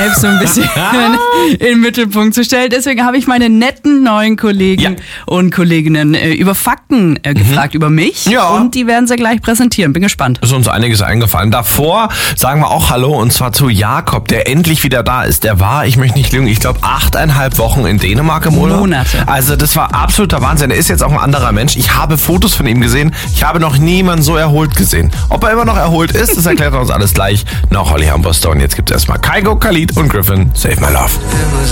selbst so ein bisschen in den Mittelpunkt zu stellen. Deswegen habe ich meine netten neuen Kollegen und Kolleginnen über Fakten gefragt, über mich. Ja. Und die werden sie gleich präsentieren. Bin gespannt. Ist uns einiges eingefallen. Davor sagen wir auch Hallo und zwar zu Jakob, der endlich wieder da ist. Der war, ich möchte nicht lügen, ich glaube 8,5 Wochen in Dänemark im Urlaub. Monate. Also das war absoluter Wahnsinn. Er ist jetzt auch ein anderer Mensch. Ich habe Fotos von ihm gesehen. Ich habe noch niemanden so erholt gesehen. Ob er immer noch erholt ist, das erklärt uns alles gleich. Noch Holly Hamburster. Und jetzt gibt es erstmal Kygo, Khalid und Griffin. Save My Love.